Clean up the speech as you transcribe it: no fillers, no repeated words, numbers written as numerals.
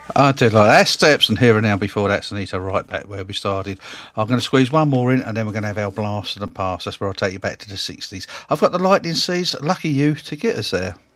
I did like that. Steps and Here and Now before that, Anita, right back where we started. I'm going to squeeze one more in and then we're going to have our blast of the past. That's where I'll take you back to the 60s. I've got the Lightning Seeds, Lucky You, to get us there.